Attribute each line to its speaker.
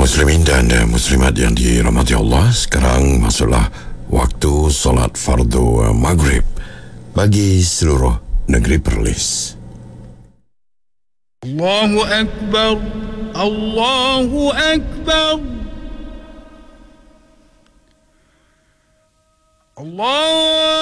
Speaker 1: Muslimin dan muslimat yang dirahmati Allah, sekarang masuklah waktu solat fardu maghrib bagi seluruh negeri Perlis.
Speaker 2: Allahu Akbar, Allahu Akbar, Allah